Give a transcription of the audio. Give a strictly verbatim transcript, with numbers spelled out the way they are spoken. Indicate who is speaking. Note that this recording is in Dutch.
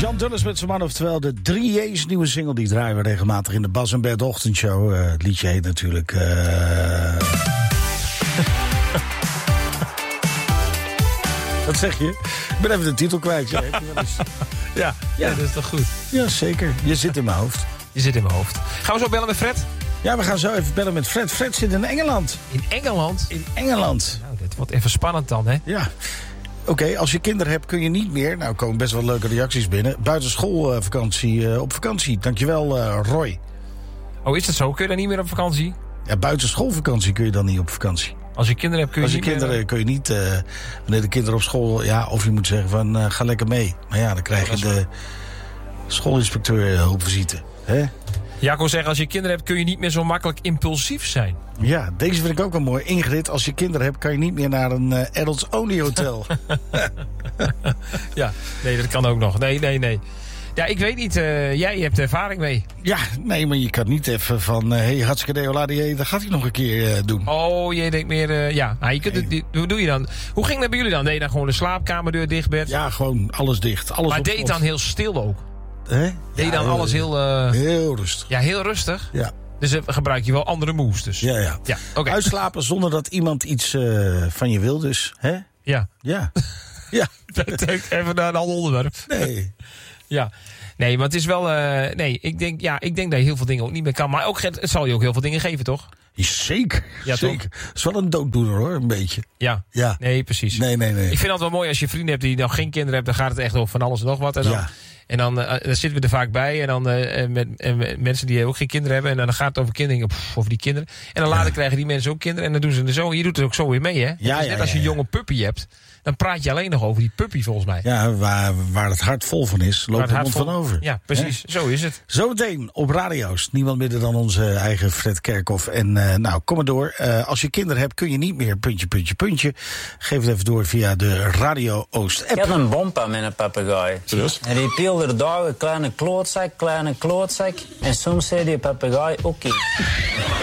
Speaker 1: Sean Dulles met zijn man, oftewel de drie J's nieuwe single. Die draaien we regelmatig in de Bas en Bert ochtendshow. Uh, het liedje heet natuurlijk... Uh... Wat zeg je? Ik ben even de titel kwijt. Ja,
Speaker 2: ja, ja, dat is toch goed?
Speaker 1: Ja, zeker. Je zit in mijn hoofd.
Speaker 2: Je zit in mijn hoofd. Gaan we zo bellen met Fred?
Speaker 1: Ja, we gaan zo even bellen met Fred. Fred zit in Engeland.
Speaker 2: In Engeland?
Speaker 1: In Engeland.
Speaker 2: Nou, dit wordt even spannend dan, hè?
Speaker 1: Ja. Oké, okay, als je kinderen hebt kun je niet meer... Nou, er komen best wel leuke reacties binnen. Buitenschoolvakantie uh, op vakantie. Dankjewel, uh, Roy.
Speaker 2: Oh, is dat zo? Kun je dan niet meer op vakantie?
Speaker 1: Ja, buitenschoolvakantie kun je dan niet op vakantie.
Speaker 2: Als je kinderen hebt kun je
Speaker 1: Als je
Speaker 2: niet
Speaker 1: kinderen
Speaker 2: meer...
Speaker 1: kun je niet... Uh, wanneer de kinderen op school... Ja, of je moet zeggen van uh, ga lekker mee. Maar ja, dan krijg je de schoolinspecteur uh, op visite. Hè?
Speaker 2: Jaco zegt, als je kinderen hebt kun je niet meer zo makkelijk impulsief zijn.
Speaker 1: Ja, deze vind ik ook wel mooi. Ingrid, als je kinderen hebt kan je niet meer naar een uh, adults only hotel.
Speaker 2: Ja, nee, dat kan ook nog. Nee, nee, nee. Ja, ik weet niet. Uh, jij hebt ervaring mee.
Speaker 1: Ja, nee, maar je kan niet even van... Hé, uh, hey, hartstikke deolade, dat gaat hij nog een keer uh, doen.
Speaker 2: Oh, je denkt meer... Uh, ja, nou, je kunt nee. het, hoe doe je dan? Hoe ging dat bij jullie dan? Deed je dan gewoon de slaapkamerdeur dicht, Bert?
Speaker 1: Ja, gewoon alles dicht. Alles
Speaker 2: maar
Speaker 1: op,
Speaker 2: deed je dan heel stil ook?
Speaker 1: Hè?
Speaker 2: Deed je
Speaker 1: ja,
Speaker 2: dan alles heel... Uh,
Speaker 1: heel rustig.
Speaker 2: Ja, heel rustig?
Speaker 1: Ja.
Speaker 2: Dus uh, gebruik je wel andere moves dus?
Speaker 1: Ja, ja.
Speaker 2: ja okay.
Speaker 1: Uitslapen zonder dat iemand iets uh, van je wil dus. Hè?
Speaker 2: Ja.
Speaker 1: Ja. Ja.
Speaker 2: Even naar een ander onderwerp.
Speaker 1: Nee.
Speaker 2: Ja. Nee, maar het is wel... Uh, nee, ik denk, ja, ik denk dat je heel veel dingen ook niet meer kan. Maar ook, het zal je ook heel veel dingen geven, toch?
Speaker 1: Zeker.
Speaker 2: Ja,
Speaker 1: zeker. Het is wel een dooddoener, hoor, een beetje.
Speaker 2: Ja.
Speaker 1: Ja.
Speaker 2: Nee, precies.
Speaker 1: Nee, nee, nee.
Speaker 2: Ik vind het wel mooi als je vrienden hebt die nog geen kinderen hebben. Dan gaat het echt over van alles en nog wat. En dan,
Speaker 1: ja.
Speaker 2: En dan, uh, dan zitten we er vaak bij. En dan uh, met, uh, met mensen die ook geen kinderen hebben. En dan gaat het over kinderen. Pff, over die kinderen. En dan later ja. krijgen die mensen ook kinderen. En dan doen ze er zo. Je doet het ook zo weer mee, hè?
Speaker 1: Ja,
Speaker 2: dus net
Speaker 1: ja,
Speaker 2: als je een
Speaker 1: ja,
Speaker 2: jonge puppy hebt. Dan praat je alleen nog over die puppy, volgens mij.
Speaker 1: Ja, waar, waar het hart vol van is, loopt de mond van over.
Speaker 2: Ja, precies. Hè? Zo is het.
Speaker 1: Zometeen op radio's. Niemand minder dan onze eigen Fred Kerkhoff. En uh, nou, kom maar door. Uh, als je kinderen hebt, kun je niet meer puntje, puntje, puntje. Geef het even door via de Radio Oost app.
Speaker 3: Ik had een bompa met een papegaai.
Speaker 1: Dus?
Speaker 3: En die peelde er dagen kleine klootzak, kleine klootzak. En soms zei die papegaai oké. Okay.